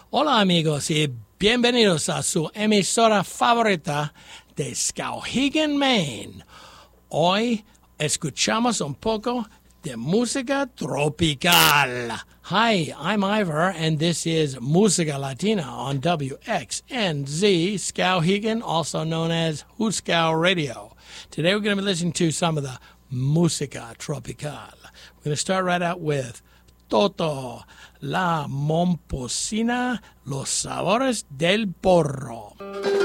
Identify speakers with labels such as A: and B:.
A: Hola amigos y bienvenidos a su emisora favorita de Skowhegan, Maine. Hoy escuchamos un poco de música tropical. Hi, I'm Ivor, and this is Música Latina on WXNZ Skowhegan, also known as Huskow Radio. Today we're going to be listening to some of the música tropical. We're going to start right out with Toto, La Momposina, Los Sabores del Porro.